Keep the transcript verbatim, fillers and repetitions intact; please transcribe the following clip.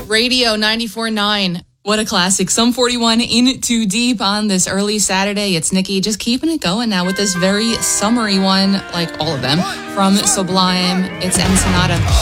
Radio ninety-four point nine. What a classic. Sum forty-one in too deep on this early Saturday. It's Nikki just keeping it going now with this very summery one, like all of them, from Sublime. It's Ensenada.